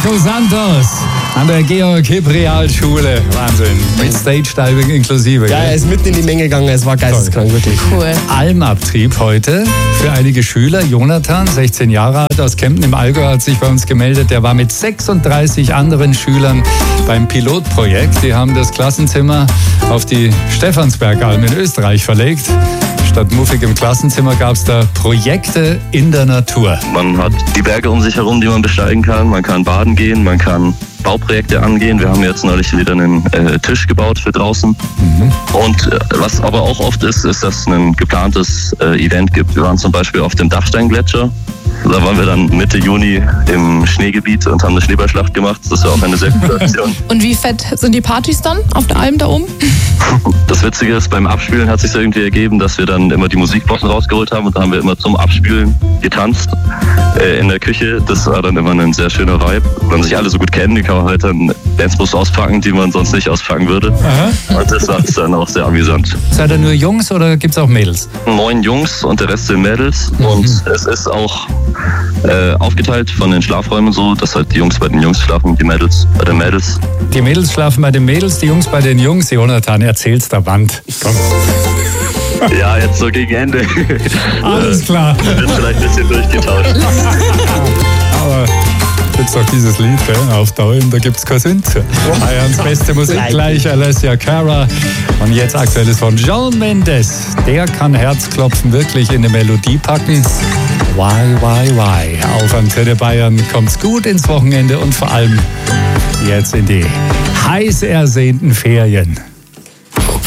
Marco Santos an der Georg-Hipp-Realschule. Wahnsinn. Mit Stage-Diving inklusive. Ja, er ist mitten in die Menge gegangen. Es war geisteskrank, wirklich. Cool. Almabtrieb heute für einige Schüler. Jonathan, 16 Jahre alt, aus Kempten im Allgäu, hat sich bei uns gemeldet. Der war mit 36 anderen Schülern beim Pilotprojekt. Die haben das Klassenzimmer auf die Stephansbergalm in Österreich verlegt. Statt muffig im Klassenzimmer gab es da Projekte in der Natur. Man hat die Berge um sich herum, die man besteigen kann. Man kann baden gehen, man kann Bauprojekte angehen. Wir haben jetzt neulich wieder einen Tisch gebaut für draußen. Und was aber auch oft ist, dass es ein geplantes Event gibt. Wir waren zum Beispiel auf dem Dachsteingletscher. Da waren wir dann Mitte Juni im Schneegebiet und haben eine Schneeballschlacht gemacht. Das war auch eine sehr gute Aktion. Und wie fett sind die Partys dann auf der Alm da oben? Das Witzige ist, beim Abspülen hat sich irgendwie ergeben, dass wir dann immer die Musikboxen rausgeholt haben und da haben wir immer zum Abspülen getanzt in der Küche. Das war dann immer ein sehr schöner Vibe. Wenn sich alle so gut kennen, die kann man halt dann Dancebus auspacken, die man sonst nicht auspacken würde. Aha. Und das war dann auch sehr amüsant. Seid ihr nur Jungs oder gibt es auch Mädels? 9 Jungs und der Rest sind Mädels. Und es ist auch aufgeteilt von den Schlafräumen so, dass halt die Jungs bei den Jungs schlafen und die Mädels bei den Mädels. Die Mädels schlafen bei den Mädels, die Jungs bei den Jungs. Jonathan, erzähl's der Wand. Komm. Ja, jetzt so gegen Ende. Alles klar. Wird vielleicht ein bisschen durchgetauscht. Aber gibt's doch dieses Lied, gell? Auf Daumen, da gibt's keinen Sinn. Bayerns beste Musik gleich, Alessia Cara. Und jetzt aktuelles von Shawn Mendes. Der kann Herzklopfen wirklich in eine Melodie packen. Why? Auf Antenne Bayern kommt's gut ins Wochenende und vor allem jetzt in die heiß ersehnten Ferien.